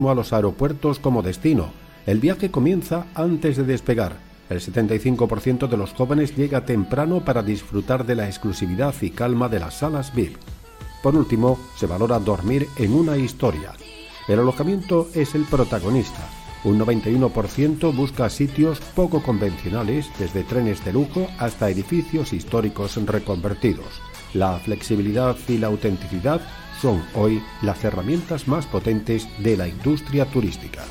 a los aeropuertos como destino. El viaje comienza antes de despegar. El 75% de los jóvenes llega temprano para disfrutar de la exclusividad y calma de las salas VIP. Por último, se valora dormir en una historia. El alojamiento es el protagonista. Un 91% busca sitios poco convencionales, desde trenes de lujo hasta edificios históricos reconvertidos. La flexibilidad y la autenticidad son hoy las herramientas más potentes de la industria turística.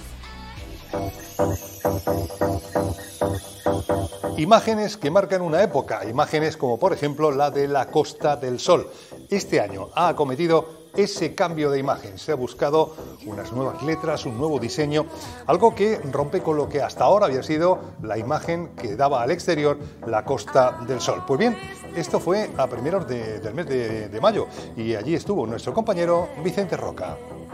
Imágenes que marcan una época, imágenes como por ejemplo la de la Costa del Sol. Este año ha acometido ese cambio de imagen, se ha buscado unas nuevas letras, un nuevo diseño, algo que rompe con lo que hasta ahora había sido la imagen que daba al exterior la Costa del Sol. Pues bien, esto fue a primeros del mes de mayo y allí estuvo nuestro compañero Vicente Roca.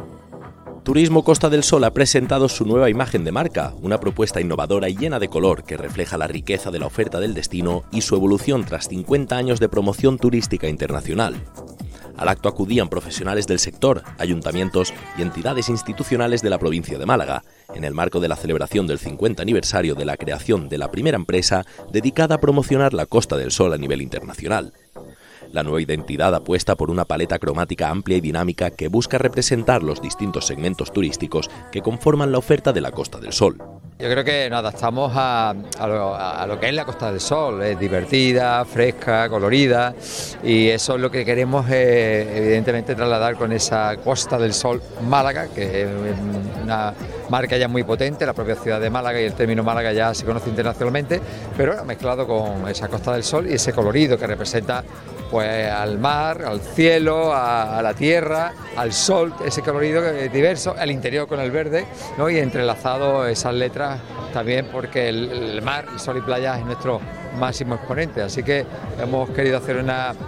Turismo Costa del Sol ha presentado su nueva imagen de marca, una propuesta innovadora y llena de color que refleja la riqueza de la oferta del destino y su evolución tras 50 años de promoción turística internacional. Al acto acudían profesionales del sector, ayuntamientos y entidades institucionales de la provincia de Málaga, en el marco de la celebración del 50 aniversario de la creación de la primera empresa dedicada a promocionar la Costa del Sol a nivel internacional. La nueva identidad apuesta por una paleta cromática amplia y dinámica que busca representar los distintos segmentos turísticos que conforman la oferta de la Costa del Sol. Yo creo que nos adaptamos a lo que es la Costa del Sol, es divertida, fresca, colorida, y eso es lo que queremos evidentemente trasladar con esa Costa del Sol Málaga, que es una marca ya muy potente, la propia ciudad de Málaga, y el término Málaga ya se conoce internacionalmente, pero mezclado con esa Costa del Sol y ese colorido que representa pues al mar, al cielo, a la tierra, al sol, ese colorido diverso, al interior con el verde, ¿no? Y entrelazado esas letras también porque el mar, el sol y playa es nuestro máximo exponente, así que hemos querido hacer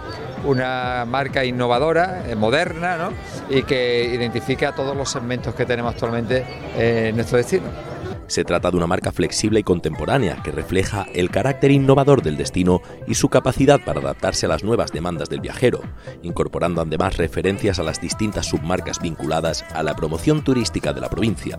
una marca innovadora, moderna, ¿no? Y que identifique a todos los segmentos que tenemos actualmente en nuestro destino. Se trata de una marca flexible y contemporánea que refleja el carácter innovador del destino y su capacidad para adaptarse a las nuevas demandas del viajero, incorporando además referencias a las distintas submarcas vinculadas a la promoción turística de la provincia.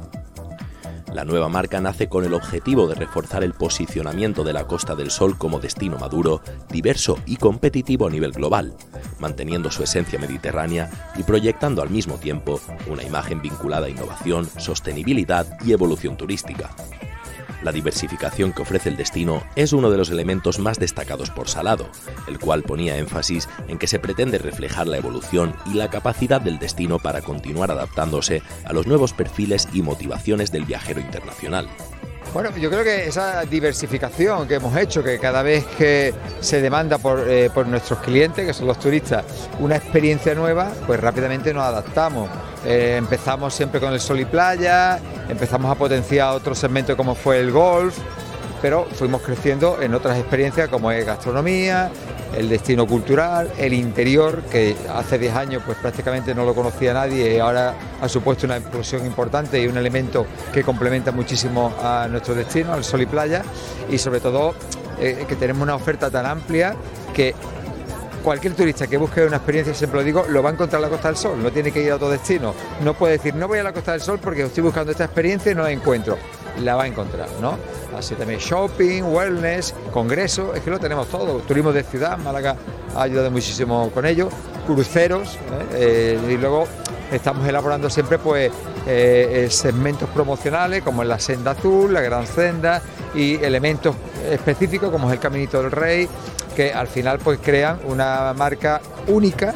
La nueva marca nace con el objetivo de reforzar el posicionamiento de la Costa del Sol como destino maduro, diverso y competitivo a nivel global, manteniendo su esencia mediterránea y proyectando al mismo tiempo una imagen vinculada a innovación, sostenibilidad y evolución turística. La diversificación que ofrece el destino es uno de los elementos más destacados por Salado, el cual ponía énfasis en que se pretende reflejar la evolución y la capacidad del destino para continuar adaptándose a los nuevos perfiles y motivaciones del viajero internacional. Bueno, yo creo que esa diversificación que hemos hecho, que cada vez que se demanda por nuestros clientes, que son los turistas, una experiencia nueva, pues rápidamente nos adaptamos. Empezamos siempre con el sol y playa, empezamos a potenciar otros segmentos como fue el golf, pero fuimos creciendo en otras experiencias como es gastronomía, el destino cultural, el interior, que hace 10 años pues prácticamente no lo conocía nadie y ahora ha supuesto una explosión importante y un elemento que complementa muchísimo a nuestro destino, al sol y playa, y sobre todo que tenemos una oferta tan amplia que cualquier turista que busque una experiencia, siempre lo digo, lo va a encontrar en la Costa del Sol, no tiene que ir a otro destino, no puede decir no voy a la Costa del Sol porque estoy buscando esta experiencia y no la encuentro, la va a encontrar, ¿no? Así también shopping, wellness, congresos, es que lo tenemos todo, turismo de ciudad, Málaga ha ayudado muchísimo con ello, cruceros, y luego estamos elaborando siempre pues segmentos promocionales como es la Senda Azul, la Gran Senda y elementos específicos como es el Caminito del Rey, que al final pues crean una marca única,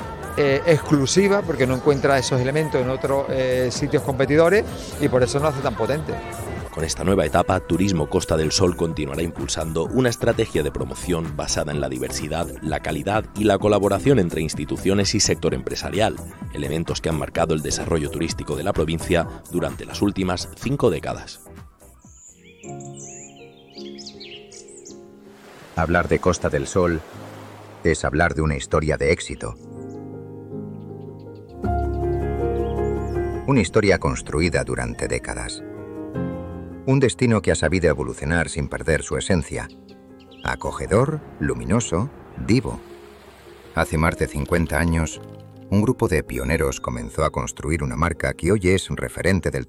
exclusiva, porque no encuentra esos elementos en otros sitios competidores y por eso nos hace tan potente. Con esta nueva etapa, Turismo Costa del Sol continuará impulsando una estrategia de promoción basada en la diversidad, la calidad y la colaboración entre instituciones y sector empresarial, elementos que han marcado el desarrollo turístico de la provincia durante las últimas 5 décadas. Hablar de Costa del Sol es hablar de una historia de éxito. Una historia construida durante décadas. Un destino que ha sabido evolucionar sin perder su esencia. Acogedor, luminoso, vivo. Hace más de 50 años, un grupo de pioneros comenzó a construir una marca que hoy es referente del